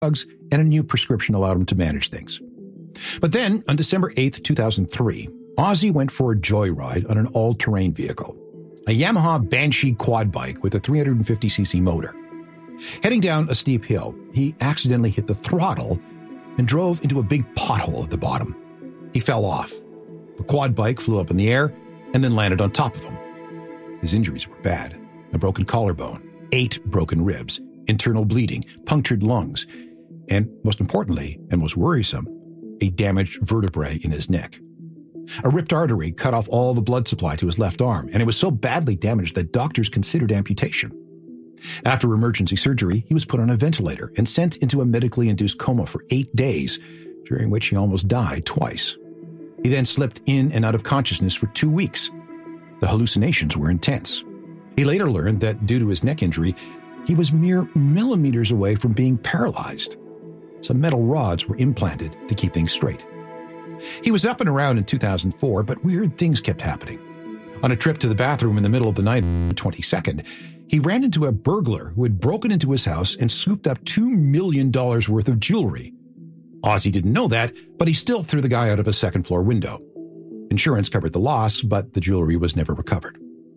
drugs, and a new prescription allowed him to manage things. But then, on December 8th, 2003, Ozzy went for a joyride on an all-terrain vehicle, a Yamaha Banshee quad bike with a 350cc motor. Heading down a steep hill, he accidentally hit the throttle and drove into a big pothole at the bottom. He fell off. The quad bike flew up in the air and then landed on top of him. His injuries were bad. A broken collarbone, 8 broken ribs, internal bleeding, punctured lungs, and most importantly, and most worrisome, a damaged vertebrae in his neck. A ripped artery cut off all the blood supply to his left arm, and it was so badly damaged that doctors considered amputation. After emergency surgery, he was put on a ventilator and sent into a medically induced coma for 8 days, during which he almost died twice. He then slipped in and out of consciousness for 2 weeks. The hallucinations were intense. He later learned that due to his neck injury, he was mere millimeters away from being paralyzed. Some metal rods were implanted to keep things straight. He was up and around in 2004, but weird things kept happening. On a trip to the bathroom in the middle of the night on the 22nd, he ran into a burglar who had broken into his house and scooped up $2 million worth of jewelry. Ozzy didn't know that, but he still threw the guy out of a second-floor window. Insurance covered the loss, but the jewelry was never recovered.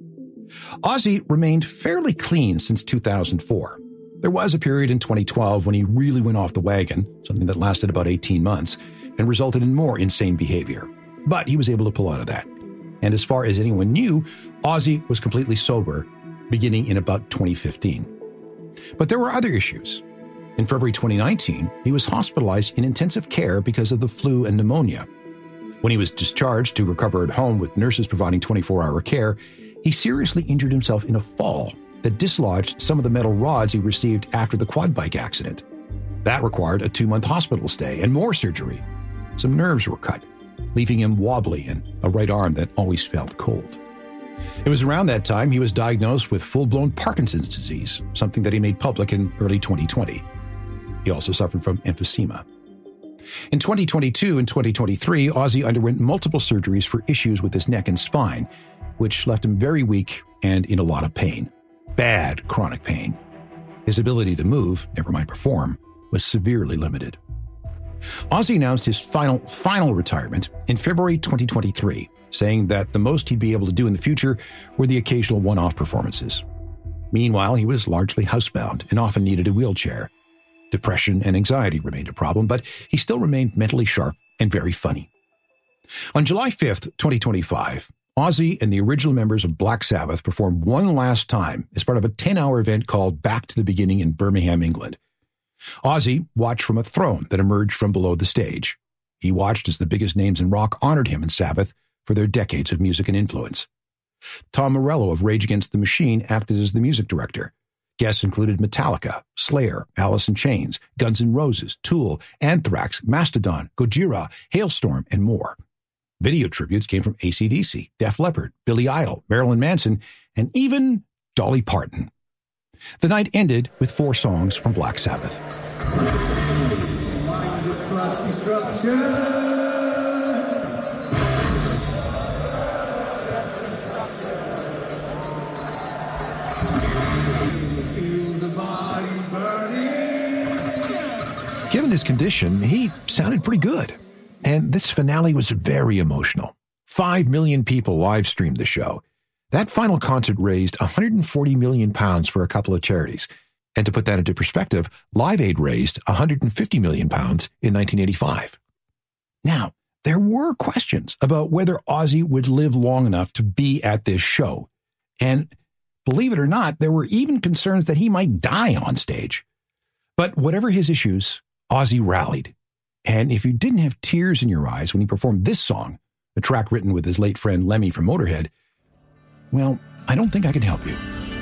Ozzy remained fairly clean since 2004. There was a period in 2012 when he really went off the wagon, something that lasted about 18 months, and resulted in more insane behavior. But he was able to pull out of that. And as far as anyone knew, Ozzy was completely sober, beginning in about 2015. But there were other issues. In February 2019, he was hospitalized in intensive care because of the flu and pneumonia. When he was discharged to recover at home with nurses providing 24-hour care, he seriously injured himself in a fall that dislodged some of the metal rods he received after the quad bike accident. That required a 2-month hospital stay and more surgery. Some nerves were cut, leaving him wobbly and a right arm that always felt cold. It was around that time he was diagnosed with full-blown Parkinson's disease, something that he made public in early 2020. He also suffered from emphysema. In 2022 and 2023, Ozzy underwent multiple surgeries for issues with his neck and spine, which left him very weak and in a lot of pain. Bad chronic pain. His ability to move, never mind perform, was severely limited. Ozzy announced his final retirement in February 2023, saying that the most he'd be able to do in the future were the occasional one-off performances. Meanwhile, he was largely housebound and often needed a wheelchair. Depression and anxiety remained a problem, but he still remained mentally sharp and very funny. On July 5th, 2025, Ozzy and the original members of Black Sabbath performed one last time as part of a 10-hour event called Back to the Beginning in Birmingham, England. Ozzy watched from a throne that emerged from below the stage. He watched as the biggest names in rock honored him and Sabbath for their decades of music and influence. Tom Morello of Rage Against the Machine acted as the music director. Guests included Metallica, Slayer, Alice in Chains, Guns N' Roses, Tool, Anthrax, Mastodon, Gojira, Hailstorm, and more. Video tributes came from AC/DC, Def Leppard, Billy Idol, Marilyn Manson, and even Dolly Parton. The night ended with 4 songs from Black Sabbath. Given his condition, he sounded pretty good. And this finale was very emotional. 5 million people live-streamed the show. That final concert raised £140 million for a couple of charities. And to put that into perspective, Live Aid raised £150 million in 1985. Now, there were questions about whether Ozzy would live long enough to be at this show. And believe it or not, there were even concerns that he might die on stage. But whatever his issues, Ozzy rallied. And if you didn't have tears in your eyes when he performed this song, a track written with his late friend Lemmy from Motorhead, well, I don't think I can help you.